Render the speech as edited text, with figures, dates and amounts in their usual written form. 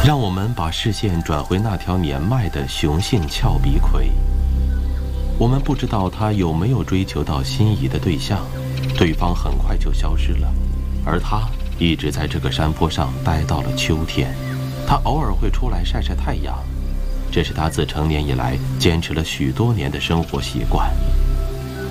让我们把视线转回那条年迈的雄性翘鼻葵。我们不知道它有没有追求到心仪的对象，对方很快就消失了，而它一直在这个山坡上待到了秋天。它偶尔会出来晒晒太阳，这是它自成年以来坚持了许多年的生活习惯。